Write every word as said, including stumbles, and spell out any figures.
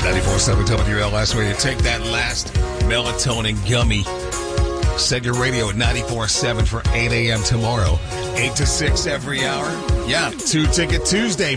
ninety-four point seven W L S, where you take that last melatonin gummy. Set your radio at ninety-four point seven for eight a.m. tomorrow. eight to six every hour. Yeah, Two Ticket Tuesday.